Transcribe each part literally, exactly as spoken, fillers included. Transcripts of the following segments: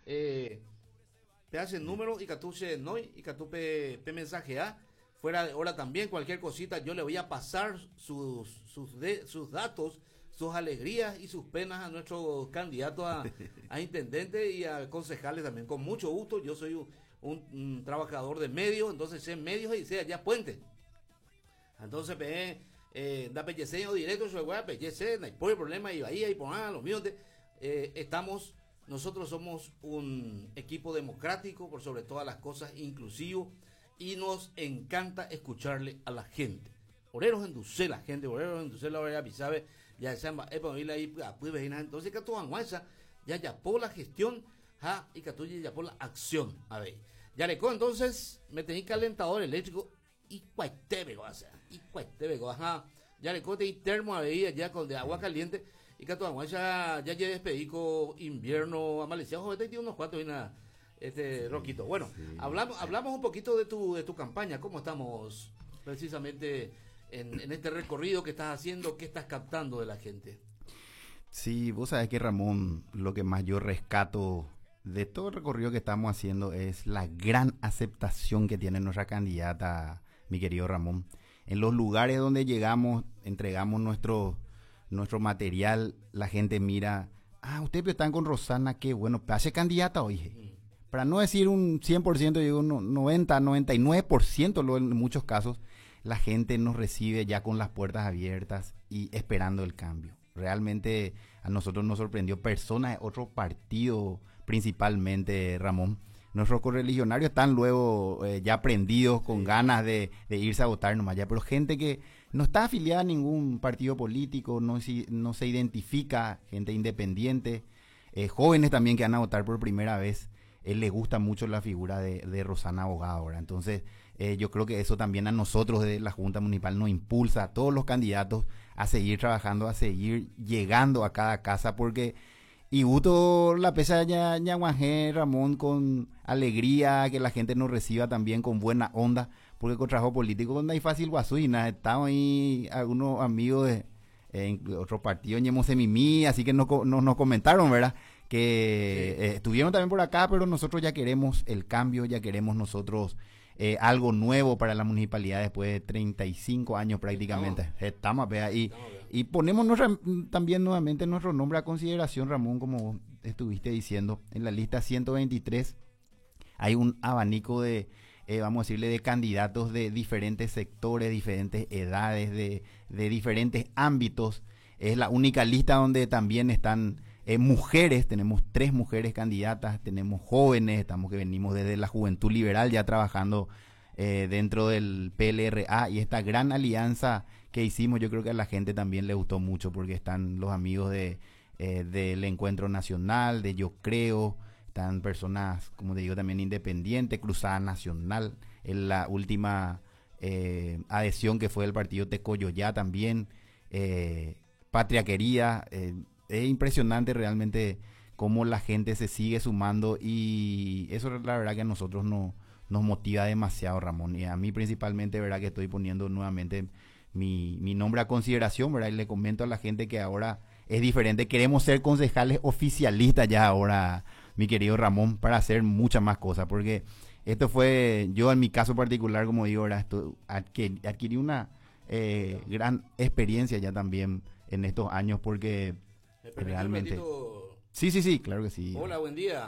Eh, te hacen número y que tú se no y que tú pe, pe mensajea. Fuera de hora también, cualquier cosita, yo le voy a pasar sus, sus, de, sus datos, sus alegrías y sus penas a nuestro candidato a, a intendente y a concejales también. Con mucho gusto, yo soy un, un, un trabajador de medios, entonces sé medios y sé allá puente. Entonces, pe, eh, da pelleseño directo, soy guay, pellece, no hay problema, y ahí, ahí, por nada, los míos, de, eh, estamos, nosotros somos un equipo democrático, por sobre todas las cosas, inclusivo, y nos encanta escucharle a la gente. Oreros en Ducé, la gente, oreros en Ducé, la hora ya sabe, ya se llama, entonces que tú anguacha, ya ya por la gestión, ja, y que tú ya por la acción, a ver. Ya le co, entonces, me tenéis calentador eléctrico, y cuaitebe, o sea, y cuaitebe, ajá, ya le co, te termo a ver, ya con de agua caliente, y que tú anguacha, ya ya despedico invierno, amaleciado, joder, tiene unos cuantos y nada. Este, Roquito. Bueno, sí, hablamos, hablamos un poquito de tu, de tu campaña. ¿Cómo estamos precisamente en, en este recorrido que estás haciendo? ¿Qué estás captando de la gente? Sí, vos sabés que, Ramón, lo que más yo rescato de todo el recorrido que estamos haciendo es la gran aceptación que tiene nuestra candidata, mi querido Ramón. En los lugares donde llegamos, entregamos nuestro, nuestro material, la gente mira, ah, ustedes están con Rosana, qué bueno, pase candidata hoy. Mm. Para no decir un cien por ciento, digo un noventa, noventa y nueve por ciento en muchos casos, la gente nos recibe ya con las puertas abiertas y esperando el cambio. Realmente a nosotros nos sorprendió personas de otro partido, principalmente, Ramón. Nuestros correligionarios están luego eh, ya prendidos, con sí. ganas de, de irse a votar nomás ya, pero gente que no está afiliada a ningún partido político, no, si, no se identifica, gente independiente, eh, jóvenes también que van a votar por primera vez. Él le gusta mucho la figura de, de Rosana Abogada ahora. Entonces, eh, yo creo que eso también a nosotros de la Junta Municipal nos impulsa a todos los candidatos a seguir trabajando, a seguir llegando a cada casa, porque y gusto la pesa ya ñaguajé, Ramón, con alegría, que la gente nos reciba también con buena onda, porque con trabajo político no hay fácil guasuina. Estamos ahí algunos amigos de eh, otro partido, Ñemosemimí, así que nos no, no comentaron, ¿verdad? que sí. eh, estuvieron también por acá, pero nosotros ya queremos el cambio, ya queremos nosotros eh, algo nuevo para la municipalidad después de treinta y cinco años prácticamente. Estamos, Estamos y, y ponemos nuestra, también nuevamente nuestro nombre a consideración, Ramón, como estuviste diciendo, en la lista ciento veintitrés hay un abanico de, eh, vamos a decirle, de candidatos de diferentes sectores, diferentes edades, de, de diferentes ámbitos. Es la única lista donde también están Eh, mujeres, tenemos tres mujeres candidatas, tenemos jóvenes, estamos que venimos desde la Juventud Liberal ya trabajando eh, dentro del P L R A, y esta gran alianza que hicimos, yo creo que a la gente también le gustó mucho, porque están los amigos de eh, del Encuentro Nacional, de Yo Creo, están personas, como te digo, también independientes, Cruzada Nacional, en la última eh, adhesión que fue del partido Tecoyoyá también, eh, Patria Querida, eh, es impresionante realmente cómo la gente se sigue sumando, y eso la verdad que a nosotros no, nos motiva demasiado, Ramón, y a mí principalmente, verdad que estoy poniendo nuevamente mi, mi nombre a consideración, verdad, y le comento a la gente que ahora es diferente, queremos ser concejales oficialistas ya ahora, mi querido Ramón, para hacer muchas más cosas, porque esto fue, yo en mi caso particular, como digo, ahora esto, adquirí, adquirí una eh, gran experiencia ya también en estos años, porque realmente sí, sí, sí, claro que sí. Hola, buen día.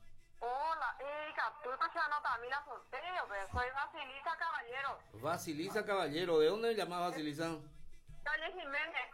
Hola, hija, tú estás llamando también a sorteo, pero soy Basilisa Caballero. Basilisa Caballero, ¿de dónde llamas Basilisa? Calle Jiménez.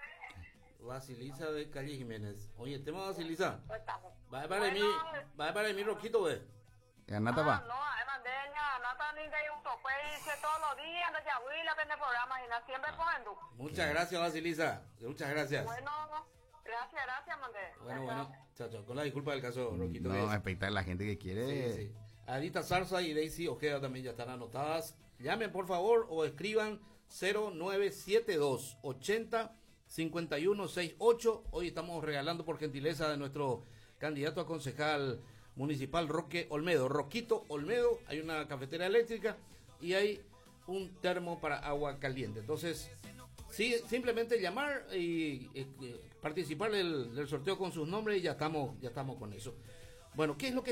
Basilisa de Calle Jiménez. Oye, tema Basilisa. Pues estamos. Va para mí, va para mí, Roquito, ve. Ganata va. No, además de ella, Nata ni de un toque, dice todos los días, de Yahuila, que en el programa, y na siempre poniendo. Muchas gracias, Basilisa. Muchas gracias. Bueno, gracias, gracias, Mandé. Bueno, bueno, chao, chao. Con la disculpa del caso, Roquito. No, respecto a la gente que quiere. Sí, sí. Adita Zarza y Daisy Ojeda también ya están anotadas. Llamen, por favor, o escriban cero nueve siete dos ochenta cincuenta y uno sesenta y ocho. Hoy estamos regalando, por gentileza de nuestro candidato a concejal municipal, Roque Olmedo. Roquito Olmedo, hay una cafetera eléctrica y hay un termo para agua caliente. Entonces, sí, simplemente llamar y eh, participar del, del sorteo con sus nombres, y ya estamos, ya estamos con eso. Bueno, ¿qué es lo que